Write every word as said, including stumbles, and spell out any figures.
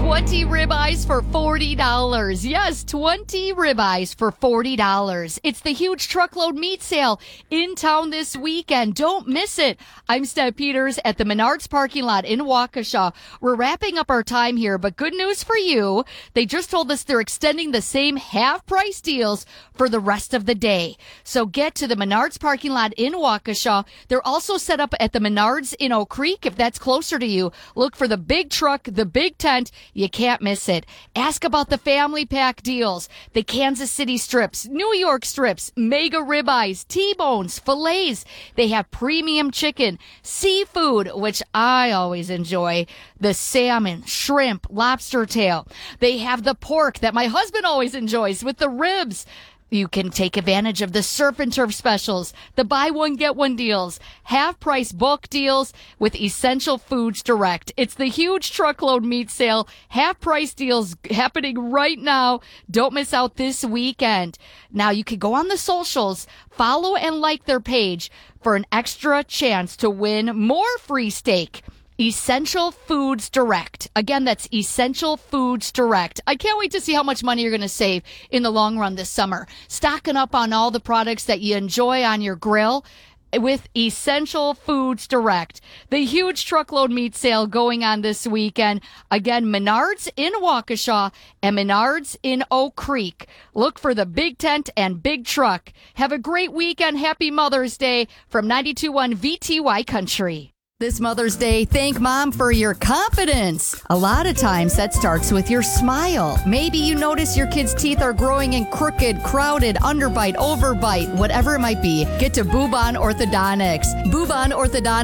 twenty ribeyes for forty dollars. Yes, twenty ribeyes for forty dollars. It's the huge truckload meat sale in town this weekend. Don't miss it. I'm Steph Peters at the Menards parking lot in Waukesha. We're wrapping up our time here, but good news for you. They just told us they're extending the same half-price deals for the rest of the day. So get to the Menards parking lot in Waukesha. They're also set up at the Menards in Oak Creek. If that's closer to you, look for the big truck, the big tent. You can't miss it. Ask about the family pack deals, the Kansas City strips, New York strips, mega ribeyes, T-bones, fillets. They have premium chicken, seafood, which I always enjoy, the salmon, shrimp, lobster tail. They have the pork that my husband always enjoys with the ribs. You can take advantage of the surf and turf specials, the buy one, get one deals, half price bulk deals with Essential Foods Direct. It's the huge truckload meat sale, half price deals happening right now. Don't miss out this weekend. Now you can go on the socials, follow and like their page for an extra chance to win more free steak. Essential Foods Direct. Again, that's Essential Foods Direct. I can't wait to see how much money you're going to save in the long run this summer. Stocking up on all the products that you enjoy on your grill with Essential Foods Direct. The huge truckload meat sale going on this weekend. Again, Menards in Waukesha and Menards in Oak Creek. Look for the big tent and big truck. Have a great weekend. Happy Mother's Day from ninety-two point one V T Y Country. This Mother's Day, thank Mom for your confidence. A lot of times that starts with your smile. Maybe you notice your kids' teeth are growing in crooked, crowded, underbite, overbite, whatever it might be. Get to Bubon Orthodontics. Bubon Orthodontics